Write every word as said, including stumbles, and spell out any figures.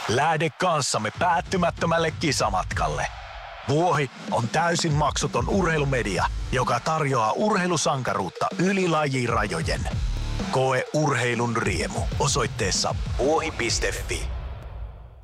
Lähde kanssamme päättymättömälle kisamatkalle. Vuohi on täysin maksuton urheilumedia, joka tarjoaa urheilusankaruutta yli lajirajojen. Koe urheilun riemu osoitteessa vuohi piste fi.